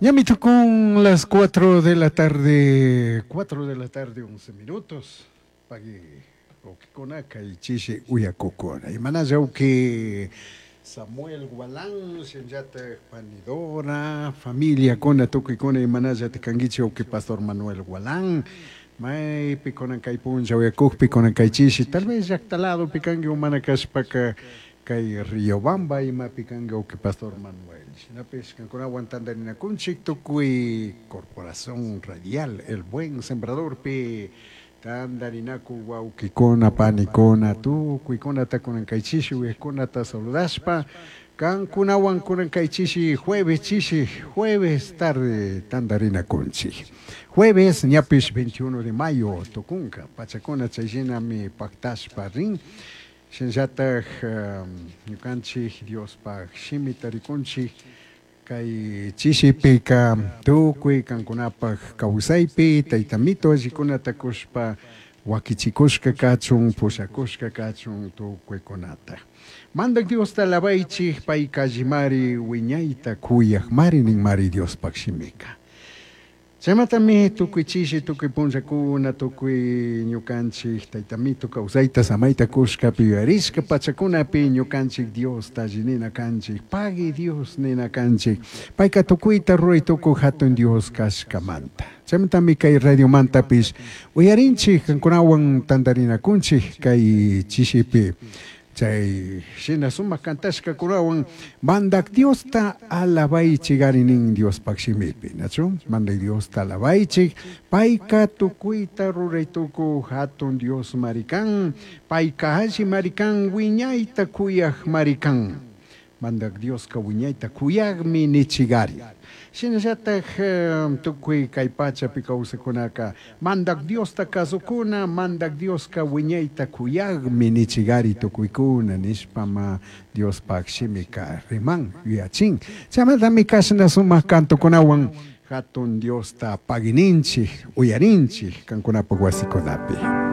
Ya me tocó con las 4 de la tarde, 4 de la tarde, 11 minutos. Pagui, Oquiconaca y Chiche Uyacocona. Y manaya que Samuel Gualán, Senjata Panidora, familia Cona Toquicona y manaya te canguiche o que Pastor Manuel Gualán. Mai picona caipunja Uyacuk, picona caichiche, tal vez ya talado picangue humana caspaca. Kay Riobamba y mapicanga o que Pastor Manuel. La pesca con aguantando en un chicto cui corporación radial, el buen sembrador pe tandarinaku guau kikona panicona tu cuicona ta con caichishi huecona ta saludaspa can kunawan con caichishi jueves tarde tandarina conchi. Jueves ñapis 21 de mayo tocunca pachacona chayina mi pactaspa ring. Shenjata Yukanchi, Dios pa Shimitaricunchi, Kai Chishipika, Tukui, Kankunapa, Kausaipi, Taitamito, Jikuna Takushpa, Wakichikushka Kachun, Pusakushka Kachun, Tukui Konata. Manda Dios Talabaichi, Paikajimari, Wiñaita, Kuya, Marinin Mari Dios Pakshimika. Chamatami tukui chishi tukui punchakuna tukui ñukanchik taytamito kawsayta samayta kushka piwarishka pachakuna pi ñukanchik Dios tallinina kanchik pagi Dios nina kanchik payka tukuyta ruraytuku hatun Dios kashkamanta chamatami kay radio mantapish uyarinchik kankunawan tandarinakunchik kay chishipi chay shina suma kantashka kunawan mandak Dios ta alabaichik arinin Dios pakshimipi nachu mandak Dios ta alabaichik paika tukuyta ruraytuku hatun Dios marikan paika hashi marikan wiñayta kuyak marikan mandak Dios ka wiñayta kuyagmi nichigari Shinashatak tukui kaipacha pikausekunaka mandak Dios ta kasukuna mandak Dios ka wiñayta kuyag minichigari tukuikuna nishpama Dios pakshimika riman yachin chamada mi kasna suma kanto kunawan hatun Dios ta pagininchi uyarinchi kankunapa wasikunapi